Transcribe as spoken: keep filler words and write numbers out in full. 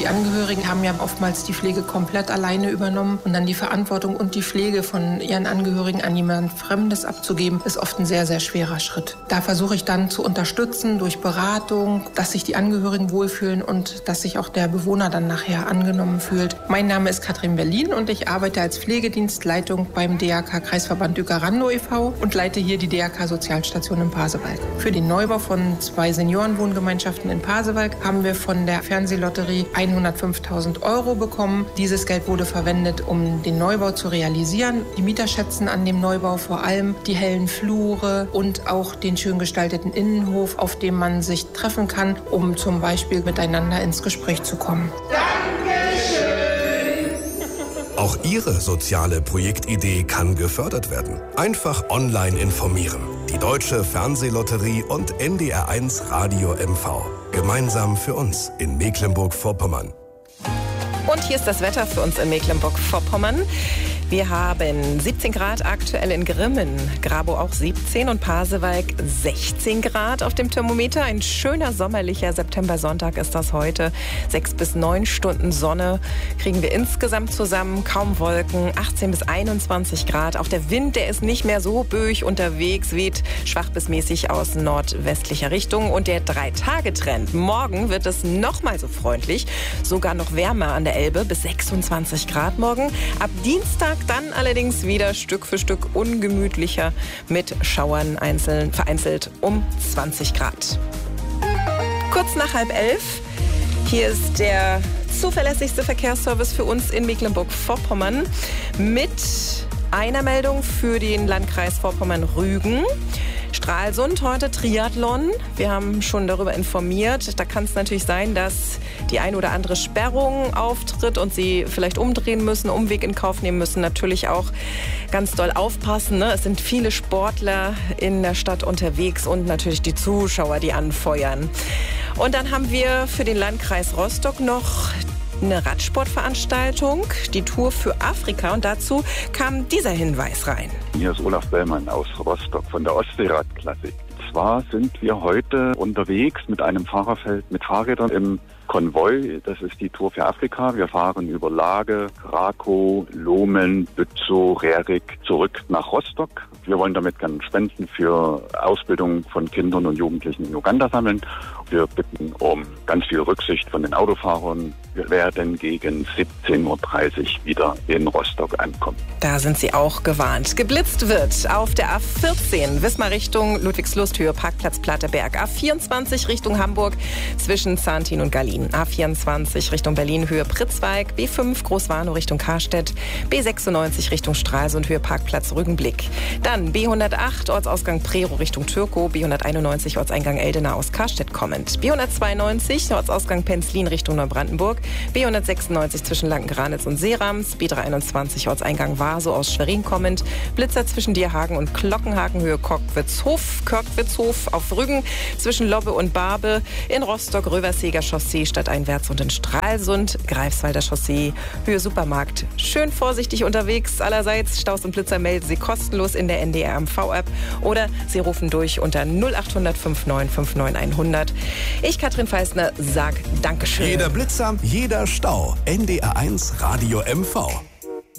Die Angehörigen haben ja oftmals die Pflege komplett alleine übernommen und dann die Verantwortung und die Pflege von ihren Angehörigen an jemand Fremdes abzugeben, ist oft ein sehr, sehr schwerer Schritt. Da versuche ich dann zu unterstützen durch Beratung, dass sich die Angehörigen wohlfühlen und dass sich auch der Bewohner dann nachher angenommen fühlt. Mein Name ist Katrin Berlin und ich arbeite als Pflegedienstleitung beim D R K Kreisverband Uecker-Randow e V und leite hier die D R K Sozialstation in Pasewalk. Für den Neubau von zwei Seniorenwohngemeinschaften in Pasewalk haben wir von der Fernsehlotterie hundertfünftausend Euro bekommen. Dieses Geld wurde verwendet, um den Neubau zu realisieren. Die Mieter schätzen an dem Neubau vor allem die hellen Flure und auch den schön gestalteten Innenhof, auf dem man sich treffen kann, um zum Beispiel miteinander ins Gespräch zu kommen. Dankeschön! Auch Ihre soziale Projektidee kann gefördert werden. Einfach online informieren. Die Deutsche Fernsehlotterie und N D R eins Radio M V. Gemeinsam für uns in Mecklenburg-Vorpommern. Und hier ist das Wetter für uns in Mecklenburg-Vorpommern. Wir haben siebzehn Grad aktuell in Grimmen, Grabow auch siebzehn und Pasewalk sechzehn Grad auf dem Thermometer. Ein schöner sommerlicher September-Sonntag ist das heute. Sechs bis neun Stunden Sonne kriegen wir insgesamt zusammen, kaum Wolken, achtzehn bis einundzwanzig Grad. Auch der Wind, der ist nicht mehr so böig unterwegs, weht schwach bis mäßig aus nordwestlicher Richtung. Und der Drei-Tage-Trend. Morgen wird es noch mal so freundlich, sogar noch wärmer an der Elbe bis sechsundzwanzig Grad morgen. Ab Dienstag dann allerdings wieder Stück für Stück ungemütlicher mit Schauern einzeln, vereinzelt um zwanzig Grad. Kurz nach halb elf. Hier ist der zuverlässigste Verkehrsservice für uns in Mecklenburg-Vorpommern mit einer Meldung für den Landkreis Vorpommern-Rügen. Stralsund heute Triathlon. Wir haben schon darüber informiert. Da kann es natürlich sein, dass die ein oder andere Sperrung auftritt und Sie vielleicht umdrehen müssen, Umweg in Kauf nehmen müssen. Natürlich auch ganz doll aufpassen, ne? Es sind viele Sportler in der Stadt unterwegs und natürlich die Zuschauer, die anfeuern. Und dann haben wir für den Landkreis Rostock noch eine Radsportveranstaltung, die Tour für Afrika. Und dazu kam dieser Hinweis rein. Hier ist Olaf Bellmann aus Rostock von der Ostseerad-Klassik. Zwar sind wir heute unterwegs mit einem Fahrerfeld mit Fahrrädern im Konvoi. Das ist die Tour für Afrika. Wir fahren über Lage, Krakow, Lohmen, Bützow, Rerik zurück nach Rostock. Wir wollen damit gerne Spenden für Ausbildung von Kindern und Jugendlichen in Uganda sammeln. Wir bitten um ganz viel Rücksicht von den Autofahrern. Wir werden gegen siebzehn Uhr dreißig wieder in Rostock ankommen. Da sind Sie auch gewarnt. Geblitzt wird auf der A vierzehn, Wismar Richtung Ludwigslust, Höhe Parkplatz Platteberg. A vierundzwanzig Richtung Hamburg zwischen Zahntin und Gallien. A vierundzwanzig Richtung Berlin, Höhe Pritzwalk. B fünf Großwarnow Richtung Karstedt. B sechsundneunzig Richtung Stralsund, Höhe Parkplatz Rügenblick. Dann B hundertacht, Ortsausgang Prerow Richtung Türkow. B hunderteinundneunzig, Ortseingang Eldena aus Karstedt kommend. B hundertzweiundneunzig, Ortsausgang Penzlin Richtung Neubrandenburg. B hundertsechsundneunzig zwischen Lanken-Granitz und Seerams. B dreihunderteinundzwanzig, Ortseingang Warsow aus Schwerin kommend. Blitzer zwischen Dierhagen und Glockenhagen, Höhe Korkwitzhof. Körkwitzhof auf Rügen zwischen Lobbe und Barbe. In Rostock Röverseger Chaussee stadteinwärts und in Stralsund Greifswalder Chaussee, Höhe Supermarkt. Schön vorsichtig unterwegs allerseits. Staus und Blitzer melden Sie kostenlos in der N D R M V-App oder Sie rufen durch unter null achthundert neunundfünfzig neunundfünfzig hundert. Ich, Katrin Feisner, sag Dankeschön. Jeder Blitzer, jeder Stau. N D R eins Radio M V.